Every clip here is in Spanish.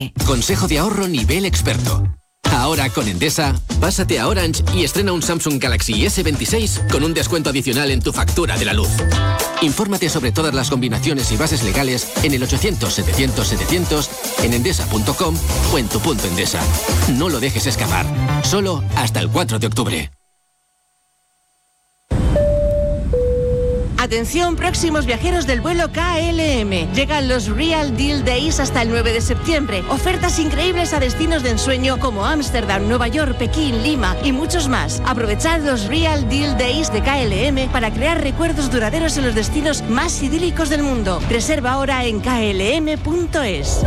Consejo de ahorro nivel experto. Ahora con Endesa, pásate a Orange y estrena un Samsung Galaxy S26 con un descuento adicional en tu factura de la luz. Infórmate sobre todas las combinaciones y bases legales en el 800-700-700, en endesa.com o en tu punto Endesa. No lo dejes escapar. Solo hasta el 4 de octubre. Atención, próximos viajeros del vuelo KLM. Llegan los Real Deal Days hasta el 9 de septiembre. Ofertas increíbles a destinos de ensueño como Ámsterdam, Nueva York, Pekín, Lima y muchos más. Aprovechad los Real Deal Days de KLM para crear recuerdos duraderos en los destinos más idílicos del mundo. Reserva ahora en klm.es.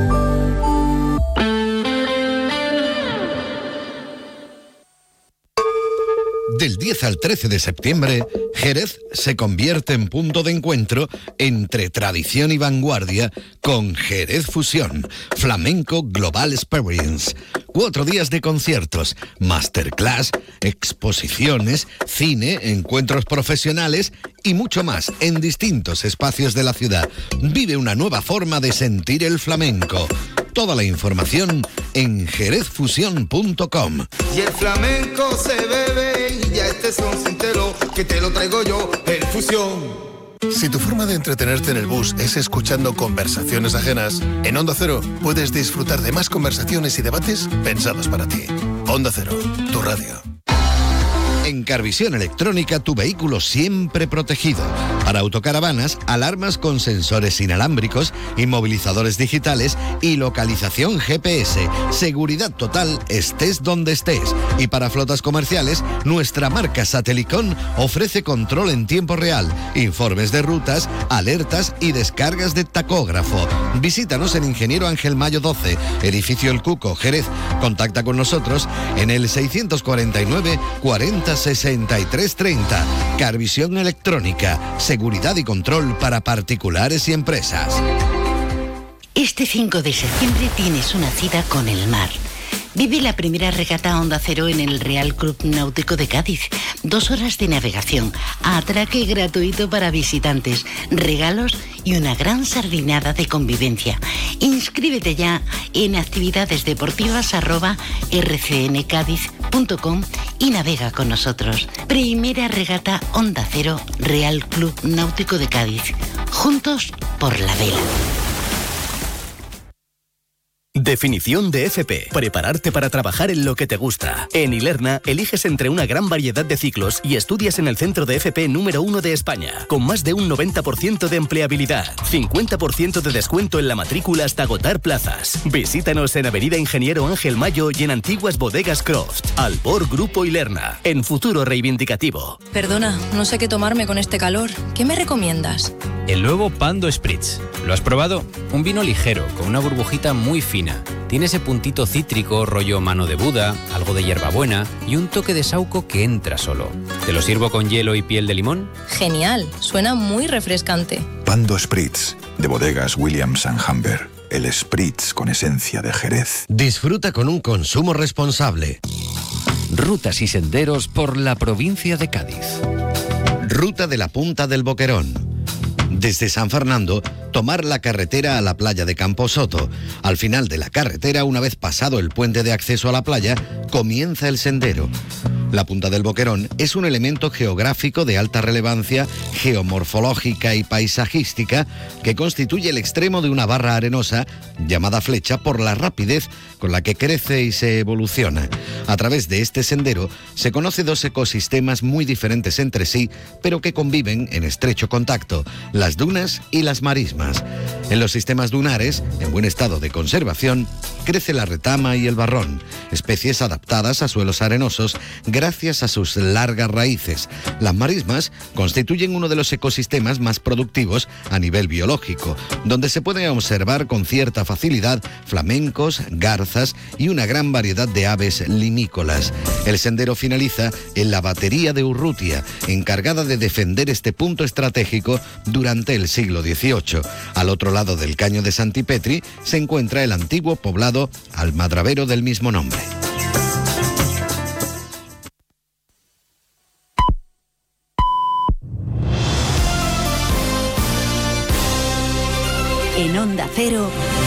Del 10 al 13 de septiembre, Jerez se convierte en punto de encuentro entre tradición y vanguardia con Jerez Fusión, Flamenco Global Experience. 4 días de conciertos, masterclass, exposiciones, cine, encuentros profesionales y mucho más en distintos espacios de la ciudad. Vive una nueva forma de sentir el flamenco. Toda la información en jerezfusión.com. Y el flamenco se bebe y ya este son sincero, que te lo traigo yo, el Fusión. Si tu forma de entretenerte en el bus es escuchando conversaciones ajenas, en Onda Cero puedes disfrutar de más conversaciones y debates pensados para ti. Onda Cero, tu radio. En Carvisión Electrónica, tu vehículo siempre protegido. Para autocaravanas, alarmas con sensores inalámbricos, inmovilizadores digitales y localización GPS. Seguridad total, estés donde estés. Y para flotas comerciales, nuestra marca Satelicon ofrece control en tiempo real, informes de rutas, alertas y descargas de tacógrafo. Visítanos en Ingeniero Ángel Mayo 12, Edificio El Cuco, Jerez. Contacta con nosotros en el 649 40 63 30. Carvisión Electrónica, seguridad y control para particulares y empresas. Este 5 de septiembre tienes una cita con el mar. Vive la primera regata Onda Cero en el Real Club Náutico de Cádiz. 2 horas de navegación, atraque gratuito para visitantes, regalos y una gran sardinada de convivencia. Inscríbete ya en actividades_rcncadiz.com y navega con nosotros. Primera regata Onda Cero Real Club Náutico de Cádiz. Juntos por la vela. Definición de FP. Prepararte para trabajar en lo que te gusta. En Ilerna, eliges entre una gran variedad de ciclos y estudias en el centro de FP número 1 de España, con más de un 90% de empleabilidad, 50% de descuento en la matrícula hasta agotar plazas. Visítanos en Avenida Ingeniero Ángel Mayo y en antiguas bodegas Croft. Albor Grupo Ilerna, en futuro reivindicativo. Perdona, no sé qué tomarme con este calor. ¿Qué me recomiendas? El nuevo Pando Spritz. ¿Lo has probado? Un vino ligero, con una burbujita muy fina. Tiene ese puntito cítrico, rollo mano de Buda, algo de hierbabuena y un toque de saúco que entra solo. ¿Te lo sirvo con hielo y piel de limón? Genial, suena muy refrescante. Pando Spritz, de bodegas Williams & Humber. El Spritz con esencia de Jerez. Disfruta con un consumo responsable. Rutas y senderos por la provincia de Cádiz. Ruta de la Punta del Boquerón. Desde San Fernando, tomar la carretera a la playa de Camposoto. Al final de la carretera, una vez pasado el puente de acceso a la playa, comienza el sendero. La Punta del Boquerón es un elemento geográfico de alta relevancia geomorfológica y paisajística que constituye el extremo de una barra arenosa llamada flecha por la rapidez con la que crece y se evoluciona. A través de este sendero se conoce 2 ecosistemas muy diferentes entre sí, pero que conviven en estrecho contacto, las dunas y las marismas. En los sistemas dunares, en buen estado de conservación, crece la retama y el barrón, especies adaptadas a suelos arenosos gracias a sus largas raíces. Las marismas constituyen uno de los ecosistemas más productivos a nivel biológico, donde se puede observar con cierta facilidad flamencos, garzas y una gran variedad de aves limícolas. El sendero finaliza en la batería de Urrutia, encargada de defender este punto estratégico durante el siglo XVIII. Al otro lado del Caño de Santipetri se encuentra el antiguo poblado almadravero del mismo nombre. En Onda Cero,